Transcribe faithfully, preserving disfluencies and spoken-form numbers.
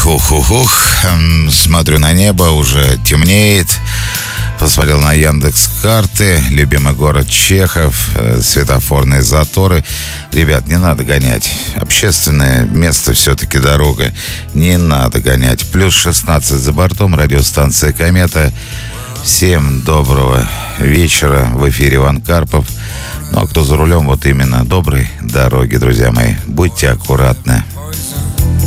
Ух-ух-ух. Смотрю на небо, уже темнеет. Посмотрел на Яндекс.Карты. Любимый город Чехов. Светофорные заторы. Ребят, не надо гонять. Общественное место все-таки дорога. Не надо гонять. Плюс шестнадцать за бортом. Радиостанция «Комета». Всем доброго вечера. В эфире Иван Карпов. Ну а кто за рулем, вот именно доброй дороги, друзья мои. Будьте аккуратны.